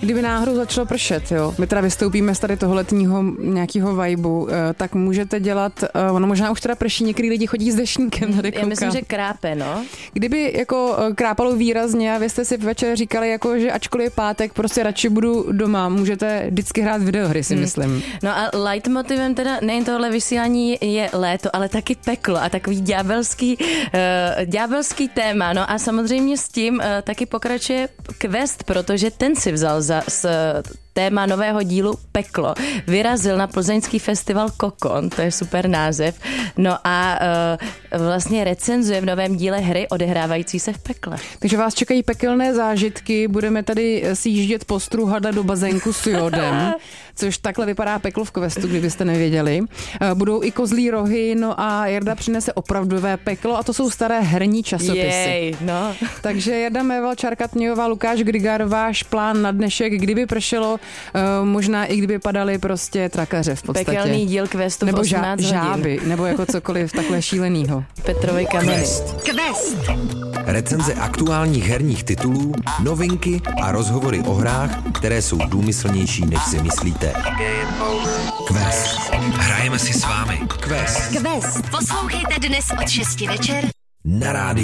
Kdyby náhodou začalo pršet, jo, my teda vystoupíme z tady toho letního nějakého vibeu, tak můžete dělat, ono možná už teda prší, některý lidi chodí s deštníkem tady koukám. Já myslím, že krápe, no. Kdyby jako krápalo výrazně a vy jste si večer říkali, jako, že ačkoliv je pátek, prostě radši budu doma, můžete vždycky hrát videohry, si myslím. No a leitmotivem teda nejen tohle vysílání je léto, ale taky peklo a takový ďábelský téma. No a samozřejmě s tím taky pokračuje Quest, protože ten si vzal za téma nového dílu Peklo. Vyrazil na plzeňský festival Kokon, to je super název, no a vlastně recenzuje v novém díle hry odehrávající se v pekle. Takže vás čekají pekelné zážitky, budeme tady sjíždět po Struhadle do bazénku s jodem, což takhle vypadá peklo v Questu, kdybyste nevěděli. Budou i kozlí rohy, no a Jarda přinese opravdové peklo a to jsou staré herní časopisy. Jej, no. Takže Jarda Méval, Čárka Tňová, Lukáš Grigár, váš plán na dnešek, kdyby pršelo, možná i kdyby padaly prostě trakaře v podstatě. Pekelný díl Questu nebo v 18 hodin. žáby, nebo jako cokoliv takhle šílenýho. Petrovy kameny. Quest. Recenze aktuálních herních titulů, novinky a rozhovory o hrách, které jsou důmyslnější, než si myslíte. Quest. Hrajeme si s vámi. Quest. Poslouchejte dnes od 6 večer Na rádiu